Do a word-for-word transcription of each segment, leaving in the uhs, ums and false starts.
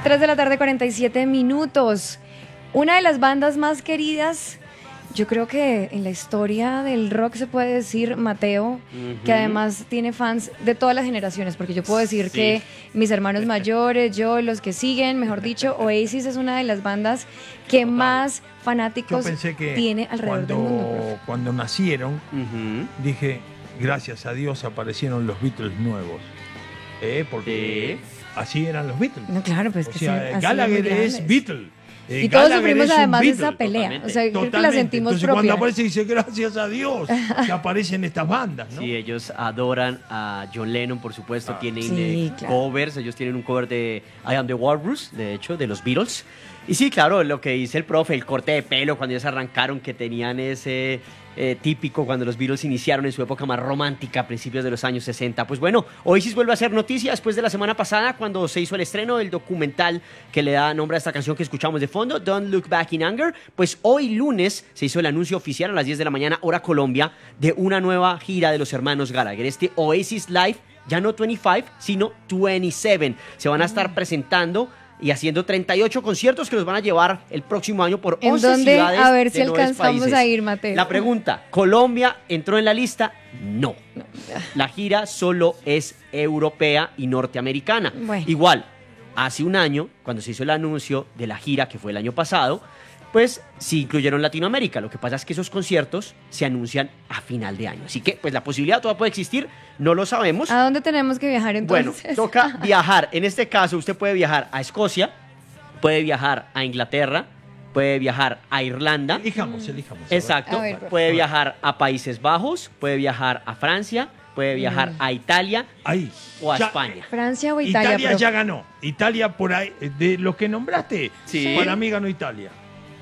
tres de la tarde, cuarenta y siete minutos. Una de las bandas más queridas, yo creo que en la historia del rock se puede decir, Mateo, uh-huh. que además tiene fans de todas las generaciones, porque yo puedo decir sí. que mis hermanos mayores, yo, los que siguen, mejor dicho, Oasis es una de las bandas que Total. más fanáticos que tiene alrededor cuando, del mundo. Cuando nacieron, uh-huh. dije, gracias a Dios aparecieron los Beatles nuevos, ¿eh? porque sí. así eran los Beatles. No, claro, pues o que sea, sí, Gallagher es Beatle. Eh, y todos Gallagher sufrimos además esa pelea. Totalmente. O sea, creo Totalmente. que la sentimos Entonces, propia. cuando aparece dice gracias a Dios que aparecen estas bandas, ¿no? Sí, ellos adoran a John Lennon, por supuesto, ah. tienen sí, eh, claro. covers, ellos tienen un cover de I Am the Walrus, de hecho, de los Beatles. Y sí, claro, lo que dice el profe, el corte de pelo cuando ellos arrancaron, que tenían ese eh, típico cuando los Beatles iniciaron en su época más romántica, a principios de los años sesenta. Pues bueno, Oasis vuelve a hacer noticia después de la semana pasada, cuando se hizo el estreno del documental que le da nombre a esta canción que escuchamos de fondo, Don't Look Back in Anger. Pues hoy lunes se hizo el anuncio oficial a las diez de la mañana, hora Colombia, de una nueva gira de los hermanos Gallagher. Este Oasis Live, ya no veinticinco, sino veintisiete. Se van a estar presentando y haciendo treinta y ocho conciertos que los van a llevar el próximo año por once ¿En dónde? ciudades. A ver si de nueve alcanzamos países. a ir, Mateo. La pregunta, ¿Colombia entró en la lista? No. no. La gira solo es europea y norteamericana. Bueno. Igual, hace un año, cuando se hizo el anuncio de la gira, que fue el año pasado, pues sí incluyeron Latinoamérica. Lo que pasa es que esos conciertos se anuncian a final de año. Así que, pues la posibilidad todavía puede existir, no lo sabemos. ¿A dónde tenemos que viajar entonces? Bueno, toca viajar. En este caso, usted puede viajar a Escocia, puede viajar a Inglaterra, puede viajar a Irlanda. Elijamos, elijamos. Exacto. A ver, puede viajar a Países Bajos, puede viajar a Francia, puede viajar mm. a Italia ahí. o a ya, España. Francia o Italia. Italia pero... ya ganó. Italia por ahí, de los que nombraste, sí. para mí ganó Italia.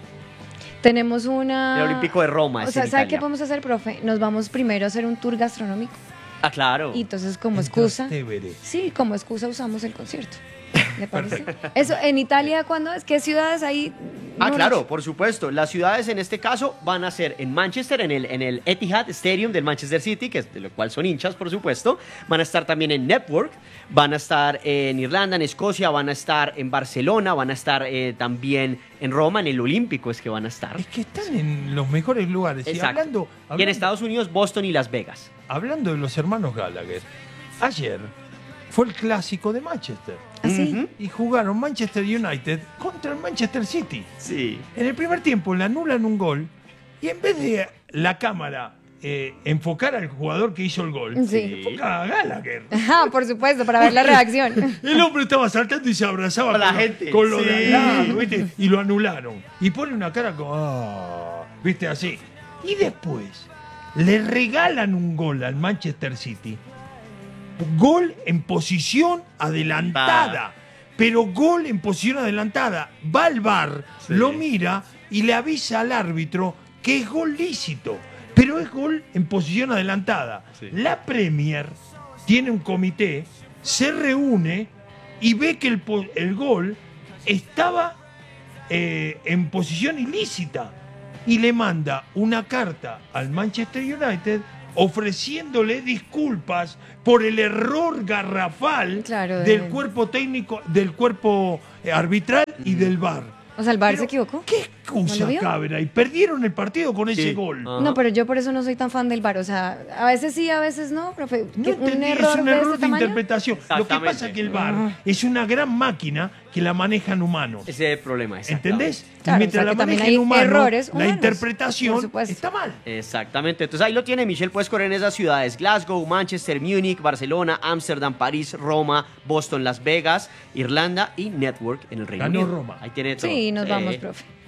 Tenemos una... El Olímpico de Roma. O sea, ¿sabe qué podemos hacer, profe? Nos vamos primero a hacer un tour gastronómico. Ah, claro. Y entonces, como excusa... Trastevere. Sí, como excusa usamos el concierto. ¿Le parece? Eso, en Italia, ¿cuándo es? ¿Qué ciudades hay? Ah, claro, por supuesto. Las ciudades en este caso van a ser en Manchester, en el, en el Etihad Stadium del Manchester City, que es de lo cual son hinchas, por supuesto. Van a estar también en Network, van a estar en Irlanda, en Escocia, van a estar en Barcelona, van a estar eh, también en Roma, en el Olímpico es que van a estar. Es que están en los mejores lugares. Exacto. Y, hablando, hablando, y en Estados Unidos, Boston y Las Vegas. Hablando de los hermanos Gallagher, ayer fue el clásico de Manchester. ¿Ah, sí? Uh-huh. Y jugaron Manchester United contra el Manchester City. Sí. En el primer tiempo le anulan un gol y en vez de la cámara eh, enfocar al jugador que hizo el gol, sí. enfoca a Gallagher. Ajá, por supuesto, para ver la reacción. El hombre estaba saltando y se abrazaba con, con la lo, gente. Con lo sí. de al lado, ¿viste? Y lo anularon. Y pone una cara como, oh, ¿viste? Así. Y después le regalan un gol al Manchester City. Gol en posición adelantada. Pero gol en posición adelantada. Va al V A R, sí. lo mira y le avisa al árbitro que es gol lícito. Pero es gol en posición adelantada. Sí. La Premier tiene un comité, se reúne y ve que el, el gol estaba eh, en posición ilícita. Y le manda una carta al Manchester United ofreciéndole disculpas por el error garrafal claro, del de... cuerpo técnico, del cuerpo arbitral y del V A R. O sea, el V A R pero, se equivocó. ¿Qué excusa ¿No cabe? Y perdieron el partido con sí. ese gol. Uh-huh. No, pero yo por eso no soy tan fan del V A R. O sea, a veces sí, a veces no, profe. No un entendí, error es un de, error este de interpretación. Lo que pasa es que el V A R uh-huh. es una gran máquina que la manejan humanos. Ese es el problema. ¿Entendés? Claro, y mientras o sea, la manejan hay humanos, errores la humanos, interpretación está mal. Exactamente. Entonces ahí lo tiene Michelle. Puedes correr en esas ciudades: Glasgow, Manchester, Múnich, Barcelona, Ámsterdam, París, Roma, Boston, Las Vegas, Irlanda y Network en el Reino Ganó Unido. Roma. Ahí tiene todo. Sí, nos sí. vamos, profe.